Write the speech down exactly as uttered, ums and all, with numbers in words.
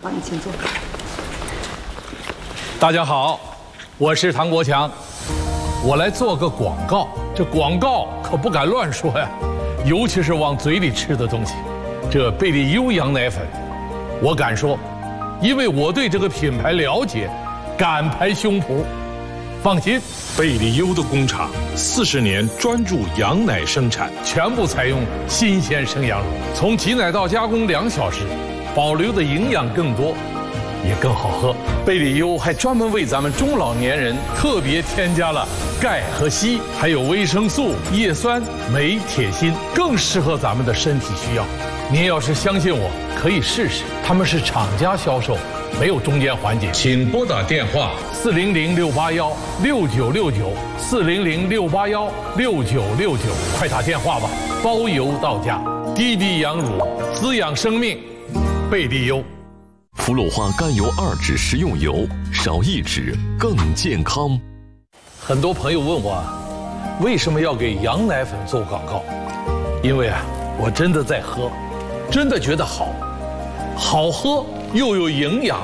好，你请坐。 大家好，我是唐国强，我来做个广告。这广告可不敢乱说呀，尤其是往嘴里吃的东西。这贝利优羊奶粉，我敢说，因为我对这个品牌了解，敢拍胸脯。放心， 贝利优的工厂四十年专注羊奶生产， 全部采用新鲜生羊乳，从挤奶到加工两小时，保留的营养更多，也更好喝。贝利优还专门为咱们中老年人特别添加了钙和硒，还有维生素、叶酸、镁、铁、锌，更适合咱们的身体需要。您要是相信我，可以试试。他们是厂家销售，没有中间环节。请拨打电话四零零六八幺六九六九四零零六八幺六九六九，快打电话吧，包邮到家。滴滴羊乳，滋养生命，贝利优。 氟氯化甘油二酯食用油，少一酯更健康。 很多朋友问我，为什么要给羊奶粉做广告？因为啊，我真的在喝，真的觉得好，好喝又有营养，